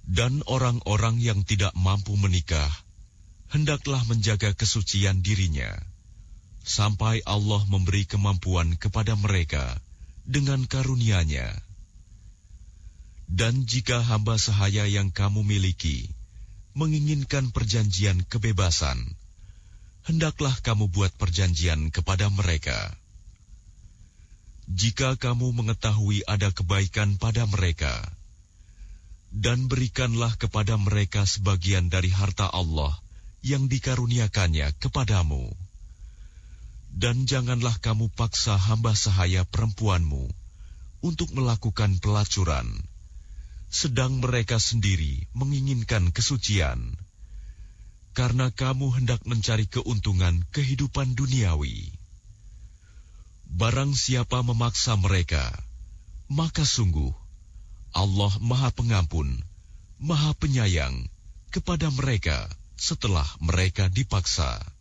Dan orang-orang yang tidak mampu menikah, hendaklah menjaga kesucian dirinya, sampai Allah memberi kemampuan kepada mereka dengan karunia-Nya. Dan jika hamba sahaya yang kamu miliki menginginkan perjanjian kebebasan, hendaklah kamu buat perjanjian kepada mereka. Jika kamu mengetahui ada kebaikan pada mereka, dan berikanlah kepada mereka sebagian dari harta Allah yang dikaruniakannya kepadamu. Dan janganlah kamu paksa hamba sahaya perempuanmu untuk melakukan pelacuran, sedang mereka sendiri menginginkan kesucian, karena kamu hendak mencari keuntungan kehidupan duniawi. Barang siapa memaksa mereka, maka sungguh Allah Maha Pengampun, Maha Penyayang kepada mereka setelah mereka dipaksa.